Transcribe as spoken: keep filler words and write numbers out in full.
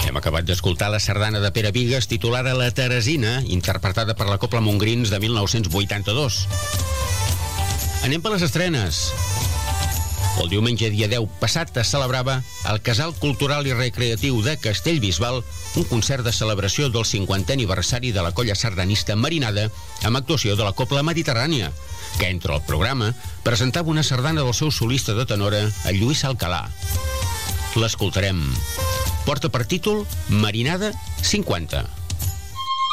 Hem acabat d'escoltar la sardana de Pere Vigues titulada La Teresina, interpretada per la Cobla Montgrins de mil nou-cents vuitanta-dos. Anem per les estrenes. El diumenge dia deu passat es celebrava al Casal Cultural i Recreatiu de Castellbisbal un concert de celebració del cinquantè aniversari de la colla sardanista Marinada amb actuació de la Cobla Mediterrània, que entre el programa presentava una sardana del seu solista de tenora, el Lluís Alcalà. L'escoltarem. Porta per títol Marinada cinquanta.